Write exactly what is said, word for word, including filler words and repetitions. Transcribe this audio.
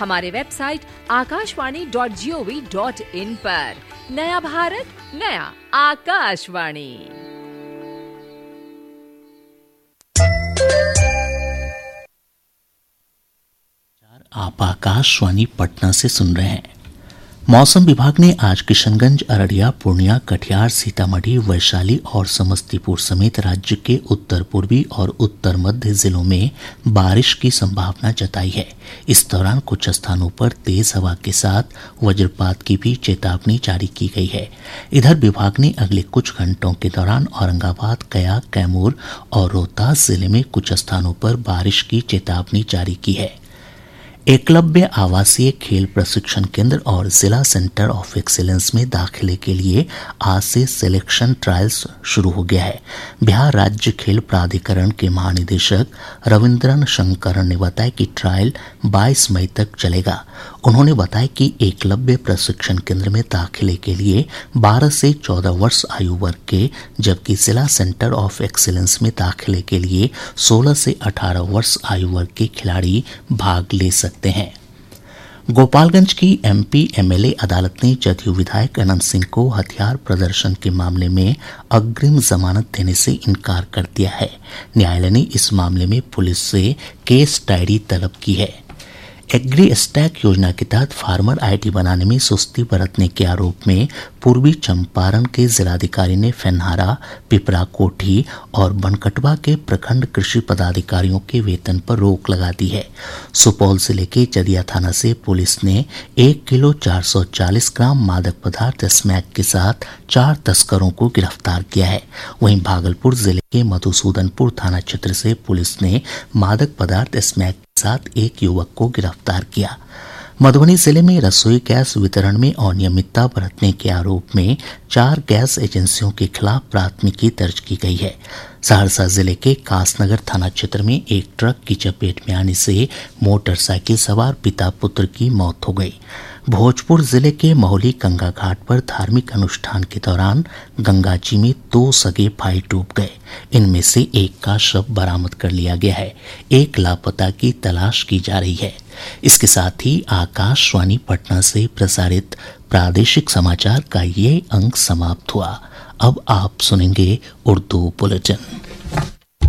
हमारे website Akashvani dot G O V dot in पर। नया भारत, नया आकाशवाणी। आप आकाशवाणी पटना से सुन रहे हैं। मौसम विभाग ने आज किशनगंज, अररिया, पूर्णिया, कटिहार, सीतामढ़ी, वैशाली और समस्तीपुर समेत राज्य के उत्तर पूर्वी और उत्तर मध्य जिलों में बारिश की संभावना जताई है। इस दौरान कुछ स्थानों पर तेज हवा के साथ वज्रपात की भी चेतावनी जारी की गई है। इधर विभाग ने अगले कुछ घंटों के दौरान औरंगाबाद, गया, कैमूर और रोहतास जिले में कुछ स्थानों पर बारिश की चेतावनी जारी की है। एकलव्य आवासीय खेल प्रशिक्षण केंद्र और जिला सेंटर ऑफ एक्सीलेंस में दाखिले के लिए आज से सिलेक्शन ट्रायल्स शुरू हो गया है। बिहार राज्य खेल प्राधिकरण के महानिदेशक रविंद्रन शंकरन ने बताया कि ट्रायल बाईस मई तक चलेगा। उन्होंने बताया कि एकलव्य प्रशिक्षण केंद्र में दाखिले के लिए बारह से चौदह वर्ष आयु वर्ग के, जबकि जिला सेंटर ऑफ एक्सीलेंस में दाखिले के लिए सोलह से अठारह वर्ष आयु वर्ग के खिलाड़ी भाग ले सकते हैं। गोपालगंज की एमपी एमएलए अदालत ने जदयू विधायक अनंत सिंह को हथियार प्रदर्शन के मामले में अग्रिम जमानत देने से इनकार कर दिया है। न्यायालय ने इस मामले में पुलिस से केस डायरी तलब की है। एग्री स्टैक योजना के तहत फार्मर आईडी बनाने में सुस्ती बरतने के आरोप में पूर्वी चंपारण के जिलाधिकारी ने फेनहारा, पिपरा कोठी और बनकटवा के प्रखंड कृषि पदाधिकारियों के वेतन पर रोक लगा दी है। सुपौल जिले के चदिया थाना से पुलिस ने एक किलो चार सौ चालीस ग्राम मादक पदार्थ स्मैक के साथ चार तस्करों को गिरफ्तार किया है। वहीं भागलपुर जिले के मधुसूदनपुर थाना क्षेत्र से पुलिस ने मादक पदार्थ स्मैक साथ एक युवक को गिरफ्तार किया। मधुबनी जिले में रसोई गैस वितरण में अनियमितता बरतने के आरोप में चार गैस एजेंसियों के खिलाफ प्राथमिकी दर्ज की गई है। सहरसा जिले के कासनगर थाना क्षेत्र में एक ट्रक की चपेट में आने से मोटरसाइकिल सवार पिता पुत्र की मौत हो गई। भोजपुर जिले के महुली गंगा घाट पर धार्मिक अनुष्ठान के दौरान गंगा जी में दो सगे भाई डूब गए। इनमें से एक का शव बरामद कर लिया गया है। एक लापता की तलाश की जा रही है। इसके साथ ही आकाशवाणी पटना से प्रसारित प्रादेशिक समाचार का ये अंक समाप्त हुआ। अब आप सुनेंगे उर्दू बुलेटिन।